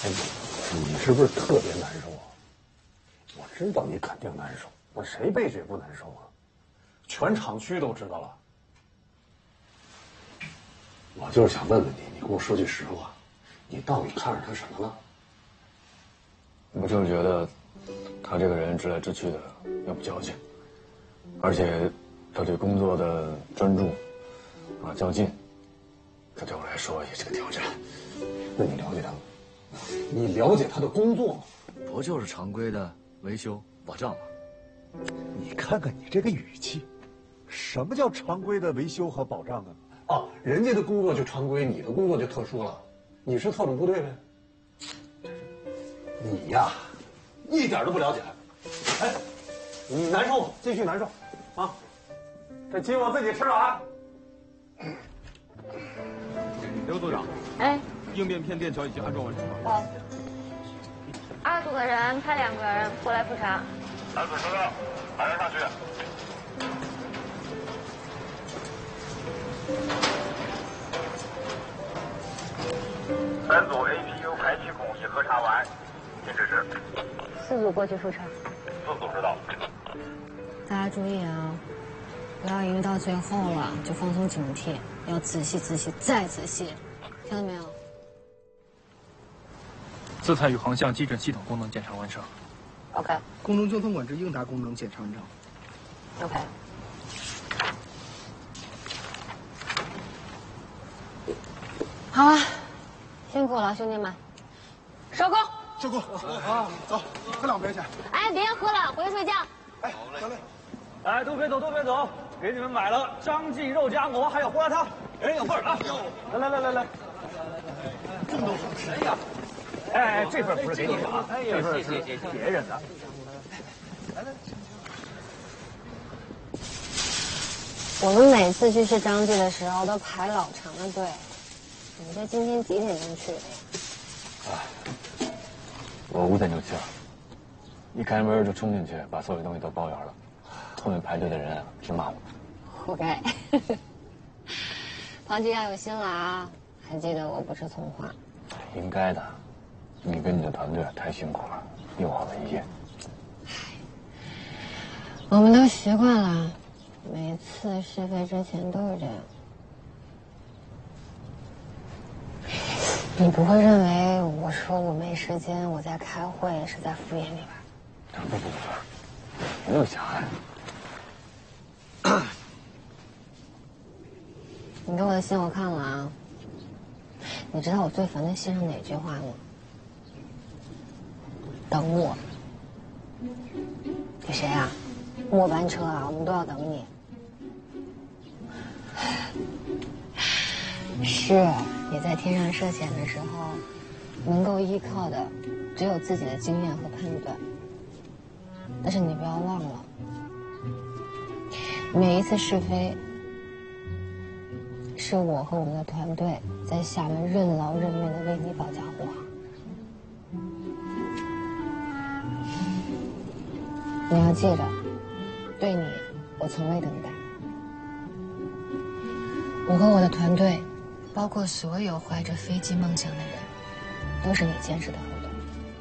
哎，你是不是特别难受啊？我知道你肯定难受，那谁背水不难受啊？全厂区都知道了。我就是想问问你，你跟我说句实话，你到底看上他什么了？ 我就是觉得他这个人直来直去的，又不矫情，而且他对工作的专注啊较劲，这对我来说也是个挑战。 那你了解他吗？你了解他的工作吗？ 不就是常规的维修保障吗？ 你看看你这个语气，什么叫常规的维修和保障啊？ 哦，人家的工作就常规，你的工作就特殊了。你是特种部队呗？你呀，一点都不了解。哎，你难受吗？继续难受，啊！这鸡我自己吃了啊。 刘组长， 哎， 应变片电桥已经安装完成了。 好。2组的人派2个人过来复查。 3组收到，马上上去。3组 APU 排气孔已核查完，请指示。 4组过去复查。 4组知道。 大家注意啊，不要因为到最后了就放松警惕，要仔细仔细再仔细，听到没有？ 自态与航向基准系统功能检查完成。 OK。 空中交通管制应答功能检查完成。 OK。好了，辛苦了，兄弟们，收工。 收工啊！走，喝2杯去。 哎，别喝了，回去睡觉。 哎，得嘞。 哎，都别走，都别走，给你们买了张记肉夹馍，还有胡辣汤，人有份儿啊！来， 这么多好吃呀！ 哎，这份不是给你的啊，这份是别人的。 来， 我们每次去市张记的时候都排老长的队，你这今天几点钟去的呀？ 我5点就去了，一开门就冲进去，把所有东西都包圆了。后面排队的人直骂我。 活该。庞吉要有心了啊！还记得我不吃葱花。 应该的，你跟你的团队太辛苦了，又熬了一夜。 我们都习惯了，每次试飞之前都是这样。你不会认为我说我没时间，我在开会是在敷衍你吧？ 不，没有想害。 你给我的信我看了啊，你知道我最烦的信上哪句话吗？等我。你谁啊？末班车啊，我们都要等你。是你在天上涉险的时候，能够依靠的只有自己的经验和判断。但是你不要忘了，每一次试飞，是我和我们的团队在下面任劳任怨的为你保驾护航。你要记着，对你，我从未等待。我和我的团队，包括所有怀着飞机梦想的人，都是你见识到的。